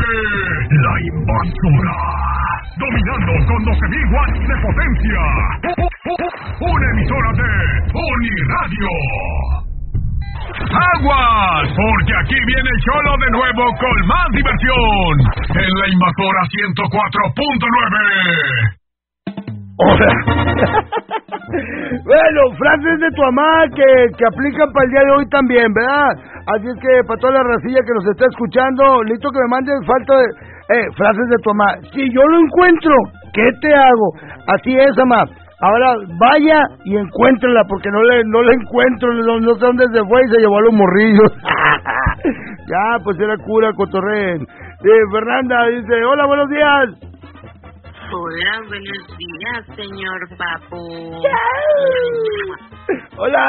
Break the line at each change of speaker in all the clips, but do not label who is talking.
La Invasora. Dominando con 12.000 watts de potencia. Una emisora de Pony Radio. ¡Aguas! Porque aquí viene el Cholo de nuevo con más diversión. En La Invasora 104.9.
Hola. Bueno, frases de tu mamá que aplican para el día de hoy también, ¿verdad? Así es que para toda la racilla que nos está escuchando, necesito que me mandes frases de tu mamá. Si yo lo encuentro, ¿qué te hago? Así es, mamá. Ahora vaya y encuéntrala, porque no la encuentro, no sé dónde se fue y se llevó a los morrillos. Ya, pues era cura, cotorreen. Fernanda dice, hola, buenos días.
Hola, buenos días, señor Papu.
Hola,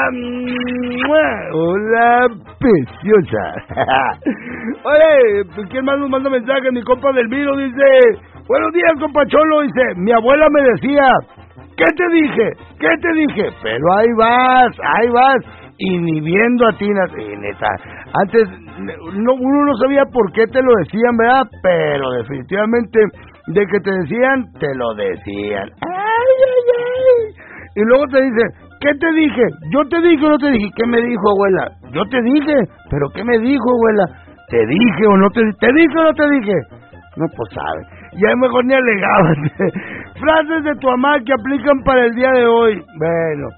hola, preciosa. Oye, ¿quién más nos manda mensaje? Mi compa Delmiro dice, buenos días, compa Cholo, dice, mi abuela me decía, ¿qué te dije? ¿Qué te dije? Pero ahí vas, y ni viendo a ti, neta. Antes, uno no sabía por qué te lo decían, ¿verdad? Pero definitivamente, de que te decían, te lo decían. ¡Ay! Y luego te dice, ¿qué te dije? ¿Yo te dije o no te dije? ¿Qué me dijo, abuela? Yo te dije, ¿pero qué me dijo, abuela? ¿Te dije o no te dije? ¿Te dije o no te dije? No, pues sabe. Ya mejor ni alegabas. Frases de tu mamá que aplican para el día de hoy. Bueno.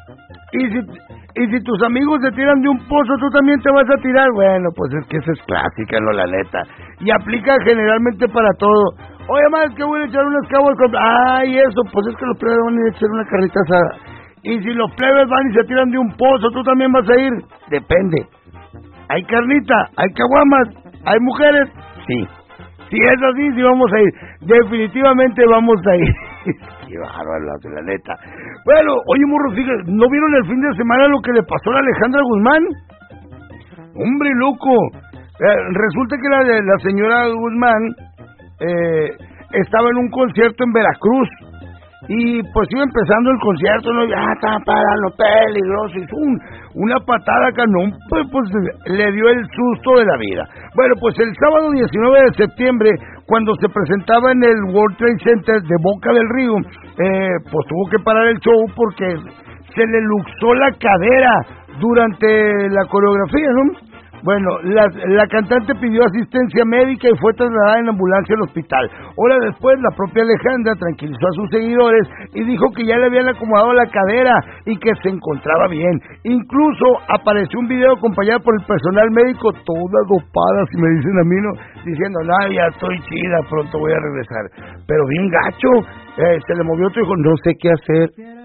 Y si tus amigos se tiran de un pozo, ¿tú también te vas a tirar? Bueno, pues es que esa es clásica, no, la neta. Y aplica generalmente para todo. Oye, mamá, es que voy a echar unas cabos con... Ay, eso, pues es que los plebes van a ir a echar una carrita asada. Y si los plebes van y se tiran de un pozo, ¿tú también vas a ir? Depende. ¿Hay carnita? ¿Hay caguamas? ¿Hay mujeres? Sí. Si es así, sí vamos a ir. Definitivamente vamos a ir. Qué bárbaro, la neta. Bueno, oye, morro, fíjate, ¿no vieron el fin de semana lo que le pasó a Alejandra Guzmán? Hombre, loco. Resulta que la señora Guzmán estaba en un concierto en Veracruz. Y pues iba empezando el concierto, ¿no? Ya está para lo peligroso. Hizo una patada canón, pues le dio el susto de la vida. Bueno, pues el sábado 19 de septiembre, cuando se presentaba en el World Trade Center de Boca del Río, pues tuvo que parar el show porque se le luxó la cadera durante la coreografía, ¿no? Bueno, la cantante pidió asistencia médica y fue trasladada en ambulancia al hospital. Horas después, la propia Alejandra tranquilizó a sus seguidores y dijo que ya le habían acomodado la cadera y que se encontraba bien. Incluso apareció un video acompañado por el personal médico, todas dopadas, si me dicen a mí, ¿no? Diciendo, no, ya estoy chida, pronto voy a regresar. Pero bien gacho, se le movió otro y dijo, no sé qué hacer.